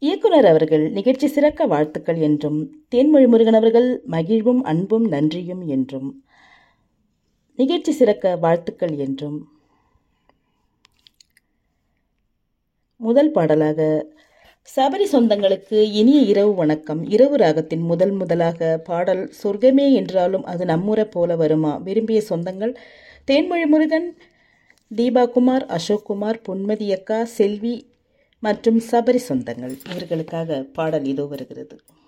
இயக்குனர் அவர்கள் நிகழ்ச்சி சிறக்க வாழ்த்துக்கள் என்றும், தேன்மொழி முருகன் அவர்கள் மகிழ்வும் அன்பும் நன்றியும் என்றும், நிகழ்ச்சி சிறக்க வாழ்த்துக்கள் என்றும். முதல் பாடலாக சபரி சொந்தங்களுக்கு இனிய இரவு வணக்கம். இரவு ராகத்தின் முதலாக பாடல் சொர்க்கமே என்றாலும் அது நம்முறை போல வருமா. விரும்பிய சொந்தங்கள் தேன்மொழி முருகன், தீபா குமார், அசோக் குமார், பொன்மதி அக்கா, செல்வி மற்றும் சபரி சொந்தங்கள். இவர்களுக்காக பாடல் இதோ வருகிறது.